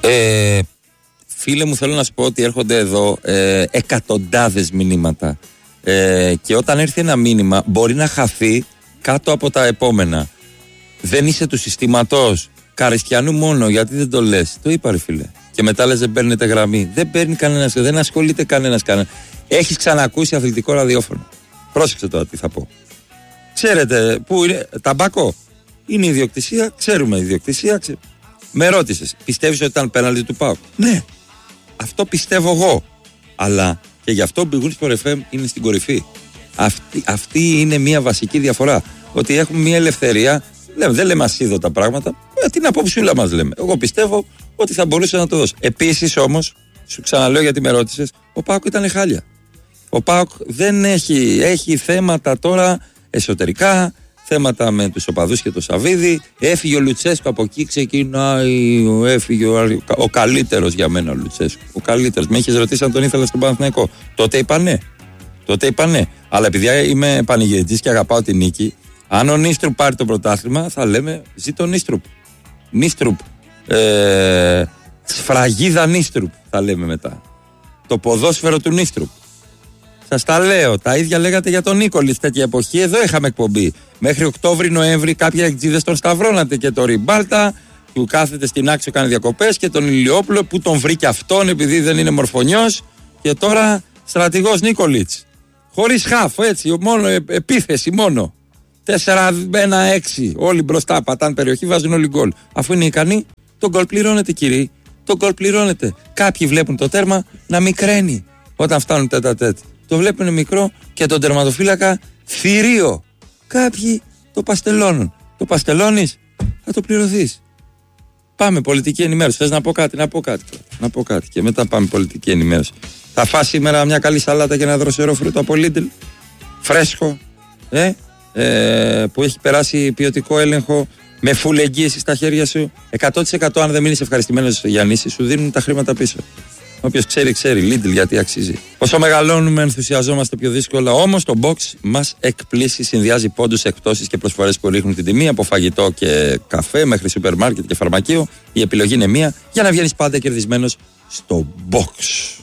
Φίλε μου, θέλω να σου πω ότι έρχονται εδώ εκατοντάδες μηνύματα. Και όταν έρθει ένα μήνυμα, μπορεί να χαθεί κάτω από τα επόμενα. Δεν είσαι του συστήματος. Καρεσκιανού μόνο, γιατί δεν το λες? Το είπα, ρε φίλε. Και μετά λες δεν παίρνετε γραμμή. Δεν παίρνει κανένας, δεν ασχολείται κανένας. Έχεις ξανακούσει αθλητικό ραδιόφωνο? Πρόσεξε τώρα τι θα πω. Ξέρετε πού είναι ταμπάκο? Είναι ιδιοκτησία, ξέρουμε ιδιοκτησία. Με ρώτησες, πιστεύεις ότι ήταν πέναλτι του ΠΑΟΚ? Ναι, αυτό πιστεύω εγώ. Αλλά και γι' αυτό ο Big Win Sport FM είναι στην κορυφή. Αυτή είναι μια βασική διαφορά. Ότι έχουμε μια ελευθερία. Δεν λέμε ασίδωτα πράγματα. Την απόψη μας λέμε. Εγώ πιστεύω ότι θα μπορούσε να το δώσει. Επίσης όμως, σου ξαναλέω γιατί με ρώτησες, ο ΠΑΟΚ ήταν χάλια. Ο ΠΑΟΚ δεν έχει θέματα τώρα εσωτερικά, θέματα με τους οπαδούς και το Σαββίδι. Έφυγε ο Λουτσέσκο, από εκεί ξεκινάει. Έφυγε ο καλύτερος για μένα ο Λουτσέσκο. Ο καλύτερος. Με είχες ρωτήσει αν τον ήθελα στον Παναθηναϊκό. Τότε είπα ναι. Αλλά επειδή είμαι πανηγυριτής και αγαπάω την νίκη, αν ο Νίστρουπ πάρει το πρωτάθλημα, θα λέμε ζήτω Νίστρουπ. Σφραγίδα Νίστρουπ θα λέμε μετά. Το ποδόσφαιρο του Νίστρουπ. Σας τα λέω. Τα ίδια λέγατε για τον Νίκολιτς τέτοια εποχή. Εδώ είχαμε εκπομπή. Μέχρι Οκτώβρη-Νοέμβρη κάποιοι εκτζίδες τον σταυρώνατε. Και το Ριμπάλτα που κάθεται στην Άξο κάνει διακοπές. Και τον Ηλιόπουλο που τον βρήκε αυτόν επειδή δεν είναι μορφωνιός. Και τώρα στρατηγός Νίκολιτς. Χωρίς χαφ, έτσι. Μόνο επίθεση μόνο. 4-1-6. Όλοι μπροστά πατάνε περιοχή, βάζουν όλοι γκολ. Αφού είναι ικανοί, τον γκολ πληρώνεται, κύριοι. Τον γκολ πληρώνεται. Κάποιοι βλέπουν το τέρμα να μικραίνει όταν φτάνουν τέτα-τέτ. Το βλέπουν μικρό και τον τερματοφύλακα θηρίο. Κάποιοι το παστελώνουν. Το παστελώνεις, θα το πληρωθείς. Πάμε πολιτική ενημέρωση. Θες να πω κάτι? Να πω κάτι. Και μετά πάμε πολιτική ενημέρωση. Θα φας σήμερα μια καλή σαλάτα και ένα δροσερό φρούτο από Lidl. Φρέσκο. Που έχει περάσει ποιοτικό έλεγχο με full εγγύηση στα χέρια σου. 100% αν δεν μείνεις ευχαριστημένος Γιάννηση, σου δίνουν τα χρήματα πίσω. Όποιος ξέρει, Lidl, γιατί αξίζει. Όσο μεγαλώνουμε, ενθουσιαζόμαστε πιο δύσκολα. Όμως το box μας εκπλήσει, συνδυάζει πόντους, εκπτώσεις και προσφορές που ρίχνουν την τιμή. Από φαγητό και καφέ μέχρι σούπερ μάρκετ και φαρμακείο. Η επιλογή είναι μία για να βγαίνεις πάντα κερδισμένος στο box.